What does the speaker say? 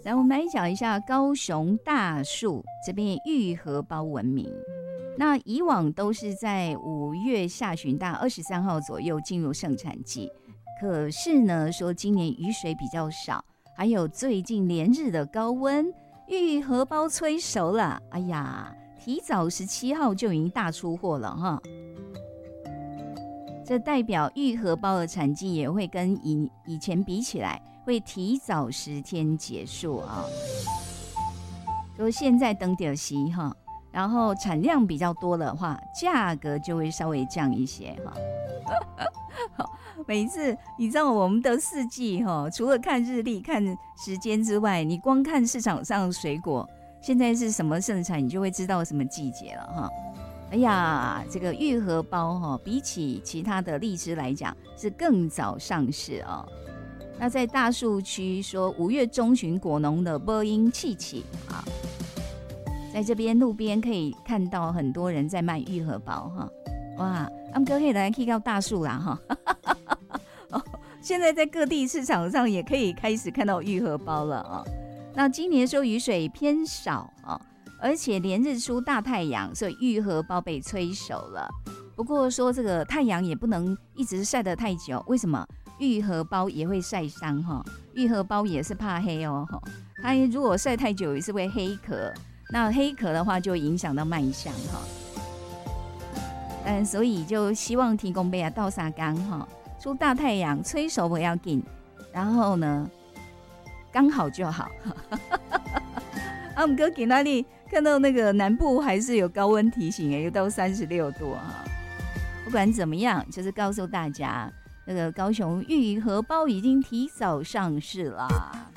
来，我们来讲一下高雄大树这边玉荷包闻名。那以往都是在5月下旬到23号左右进入盛产季，可是呢，说今年雨水比较少，还有最近连日的高温，玉荷包催熟了。哎呀，提早17号就已经大出货了哈。这代表玉荷包的产季也会跟以前比起来，会提早10天结束啊。说现在等点息哈。然后产量比较多的话，价格就会稍微降一些哈。每一次你知道我们的四季哈，除了看日历、看时间之外，你光看市场上的水果现在是什么盛产，你就会知道什么季节了哈。哎呀，这个玉荷包哈，比起其他的荔枝来讲是更早上市哦。那在大树区说5月中旬果农的播音气气啊。在这边路边可以看到很多人在卖玉荷包哈，哇，他们可以来 K 到大树啦哈。现在在各地市场上也可以开始看到玉荷包了啊。那今年说雨水偏少啊，而且连日出大太阳，所以玉荷包被催熟了。不过说这个太阳也不能一直晒得太久，为什么？玉荷包也会晒伤哈，玉荷包也是怕黑哦，它如果晒太久也是会黑壳。那黑壳的话就影响到卖相哈，所以就希望提供给倒沙缸哈，出大太阳催熟不要紧，然后呢刚好就好。啊，我们哥给那里看到那个南部还是有高温提醒，有到36度哈。不管怎么样，就是告诉大家，那个高雄玉荷包已经提早上市啦。